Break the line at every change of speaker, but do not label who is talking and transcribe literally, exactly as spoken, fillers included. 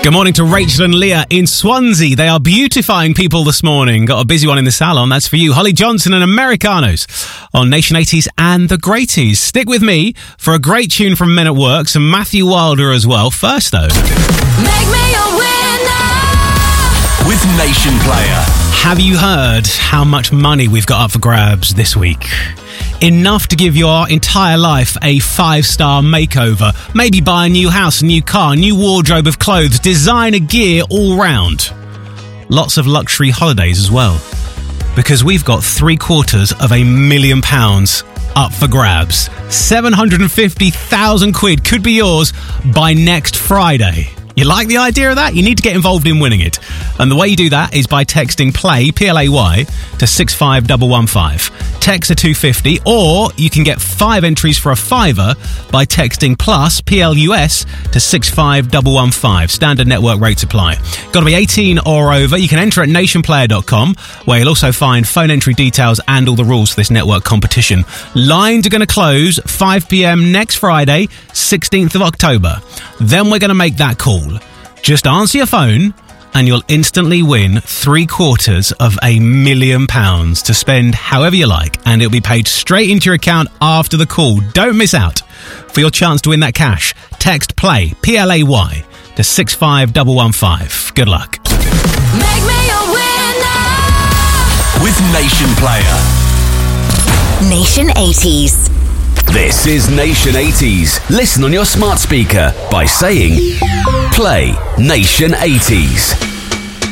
Good morning to Rachel and Leah in Swansea. They are beautifying people this morning. Got a busy one in the salon, that's for you. Holly Johnson and Americanos on Nation eighties and the Greaties. Stick with me for a great tune from Men at Work, some Matthew Wilder as well. First though,
Make me a winner
with Nation Player.
Have you heard how much money we've got up for grabs this week? Enough to give your entire life a five-star makeover. Maybe buy a new house, a new car, a new wardrobe of clothes, designer gear all round. Lots of luxury holidays as well. Because we've got three quarters of a million pounds up for grabs. seven hundred fifty thousand quid could be yours by next Friday. You like the idea of that? You need to get involved in winning it. And the way you do that is by texting PLAY, P L A Y, to six five one one five. Text a two fifty, or you can get five entries for a fiver by texting PLUS, P L U S, to six five one one five. Standard network rates apply. Got to be eighteen or over. You can enter at nation player dot com, where you'll also find phone entry details and all the rules for this network competition. Lines are going to close five p.m. next Friday, sixteenth of October. Then we're going to make that call. Just answer your phone and you'll instantly win three quarters of a million pounds to spend however you like, and it'll be paid straight into your account after the call. Don't miss out. For your chance to win that cash, text PLAY, P L A Y, to six five one one five. Good luck.
Make me a winner
with Nation Player.
Nation eighties.
This is Nation eighties. Listen on your smart speaker by saying Play Nation eighties.